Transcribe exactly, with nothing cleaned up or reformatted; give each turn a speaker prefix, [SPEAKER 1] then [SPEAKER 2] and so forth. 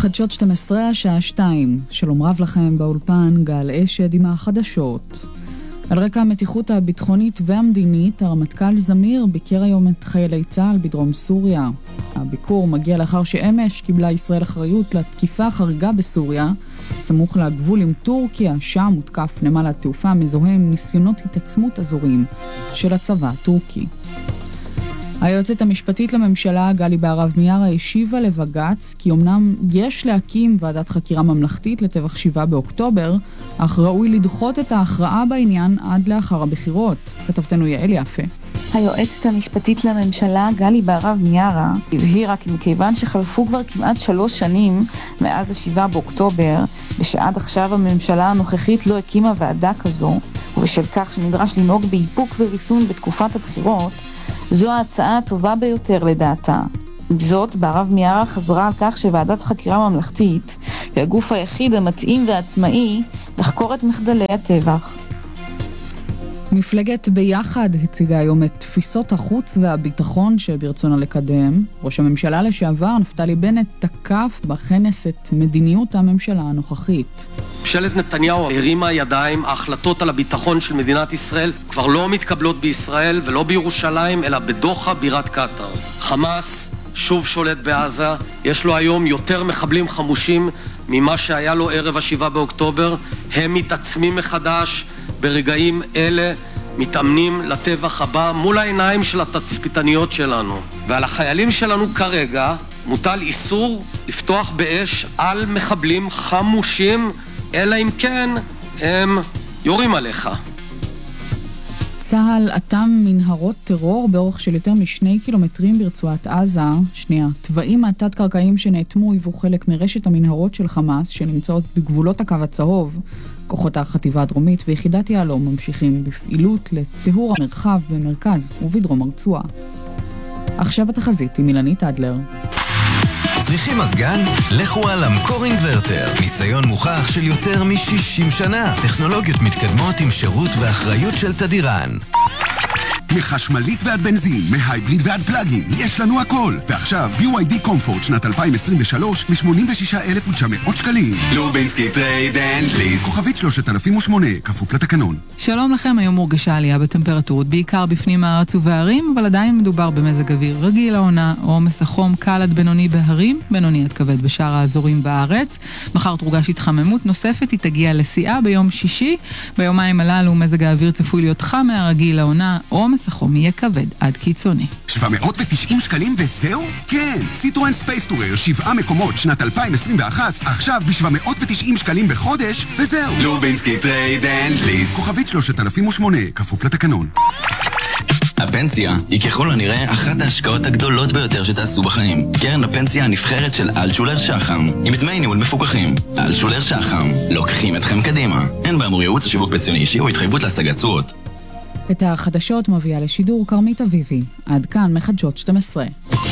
[SPEAKER 1] חדשות שתים עשרה השעה שתיים. שלום רב לכם באולפן, גל אשד עם החדשות. על רקע המתיחות הביטחונית והמדינית, הרמטכ"ל זמיר ביקר היום את חיילי צה"ל בדרום סוריה. הביקור מגיע לאחר שאמש קיבלה ישראל אחריות לתקיפה החריגה בסוריה, סמוך לגבול עם טורקיה, שם מותקף נמל התעופה המזוהה עם ניסיונות התעצמות אזוריים של הצבא הטורקי. היועצת המשפטית לממשלה גלי בהרב מיארה השיבה לבג"ץ כי אמנם יש להקים ועדת חקירה ממלכתית לטבח שבעה באוקטובר, אך ראוי לדחות את ההכרעה בעניין עד לאחר הבחירות. כתבתנו יעל יפה.
[SPEAKER 2] היועצת המשפטית לממשלה גלי בהרב מיארה הבהירה כי מכיוון שחלפו כבר כמעט שלוש שנים מאז השבעה באוקטובר, ושעד עכשיו הממשלה הנוכחית לא הקימה ועדה כזו, ובשל כך שנדרש לנהוג באיפוק וריסון בתקופת הבחירות, זו ההצעה הטובה ביותר לדעתה. בזאת, בהרב מיארה חזרה על כך שוועדת חקירה ממלכתית היא הגוף היחיד המתאים והעצמאי לחקור את מחדלי הטבח.
[SPEAKER 1] מפלגת ביחד הציגה היום את תפיסות החוץ והביטחון שברצונה לקדם. ראש הממשלה לשעבר נפתלי בנט תקף בכנס את מדיניות הממשלה הנוכחית.
[SPEAKER 3] ממשלת נתניהו הרימה ידיים, ההחלטות על הביטחון של מדינת ישראל כבר לא מתקבלות בישראל ולא בירושלים, אלא בדוחה בירת קטר. חמאס שוב שולט בעזה, יש לו היום יותר מחבלים חמושים ממה שהיה לו ערב השבעה באוקטובר, הם מתעצמים מחדש ברגעים אלה, מתאמנים לטבח הבא מול העיניים של התצפיתניות שלנו. ועל החיילים שלנו כרגע מוטל איסור לפתוח באש על מחבלים חמושים, אלא אם כן הם יורים עליך.
[SPEAKER 1] צהל אטם מנהרות טרור באורך של יותר משני קילומטרים ברצועת עזה. שנייה, טבעים התת-קרקעיים שנאטמו היוו חלק מרשת המנהרות של חמאס שנמצאות בגבולות הקו הצהוב. כוחות החטיבה הדרומית ויחידת יעלום ממשיכים בפעילות לטהור המרחב במרכז ובדרום הרצועה. עכשיו התחזית עם אילנית אדלר.
[SPEAKER 4] צריכים מזגן? לכו על אמקור אינברטר. ניסיון מוכח של יותר מ-שישים שנה. טכנולוגיות מתקדמות עם שירות ואחריות של תדירן.
[SPEAKER 5] מחשמלית ועד בנזין, מהייבריד ועד פלאגין, יש לנו הכל. ועכשיו בי וואי די קומפורט שנת אלפיים עשרים ושלוש ל-שמונים ושישה אלף ותשע מאות שקלים.
[SPEAKER 6] לובינסקי טרייד אנד ליס.
[SPEAKER 5] כוכבית שלושת אלפים ושמונה, כפוף לתקנון.
[SPEAKER 7] שלום לכם, היום מורגשה עלייה בטמפרטורות, בעיקר בפנים הארץ ובהרים, אבל עדיין מדובר במזג אוויר רגיל העונה, עומס החום קל עד בינוני בהרים, בינוני עד כבד בשאר האזורים בארץ. מחר תורגש התחממות נוספת, היא תגיע לשיאה ביום שישי. ביומיים הללו מזג האוויר צפוי להיות חם מהרגיל העונה, עומס החום יהיה כבד עד קיצוני.
[SPEAKER 5] שבע מאות ותשעים שקלים וזהו? כן, סיטרואן ספייס טורר, שבעה מקומות שנת אלפיים עשרים ואחת, עכשיו ב-שבע מאות ותשעים שקלים בחודש וזהו.
[SPEAKER 6] לובינסקי טרייד אנד ליס.
[SPEAKER 5] כוכבית שלושת אלפים ושמונה, כפוף לתקנון.
[SPEAKER 8] הפנסיה היא ככל הנראה אחת ההשקעות הגדולות ביותר שתעשו בחיים. קרן הפנסיה הנבחרת של אלטשולר שחם, עם דמי ניהול מפוקחים. אלטשולר שחם, לוקחים אתכם קדימה. אין באמור ייעוץ לשיווק פנסיוני אישי או התחייבות להשגת תשואות.
[SPEAKER 1] את החדשות מביאה לשידור קרמית אביבי. עד כאן מחדשות שתים עשרה.